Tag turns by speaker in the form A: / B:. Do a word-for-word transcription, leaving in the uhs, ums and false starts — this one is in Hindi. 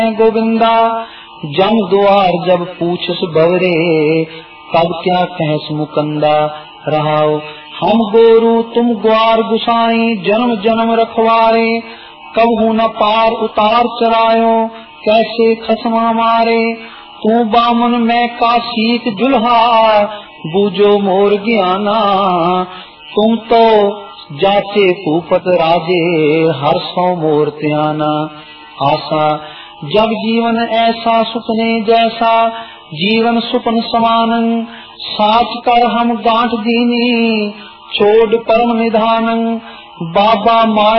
A: गोविंदा जम द्वार जब पूछस बवरे, तब क्या कहस मुकंदा रहाओ। हम गोरू तुम ग्वार गुसाई, जन्म जन्म रखवारे, कबहू न पार उतार चरायो, कैसे खसमा मारे। तू बामन मैं काशीक दुल्हा, बूझो मोर ज्ञाना, तुम तो जाचे भूपत राजे, हर सौ मोर त्याना। आशा जब जीवन ऐसा सुपने जैसा, जीवन सुपन समान, साच कर हम गांठ दीनी, छोड़ परम निधान। बाबा माया